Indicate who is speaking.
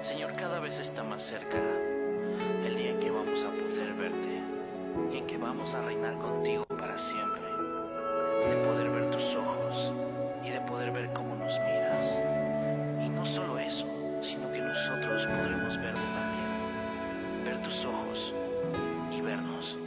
Speaker 1: Señor, cada vez está más cerca el día en que vamos a poder verte y en que vamos a reinar contigo para siempre, de poder ver tus ojos y de poder ver cómo nos miras. Y no solo eso, sino que nosotros podremos verte también, ver tus ojos y vernos.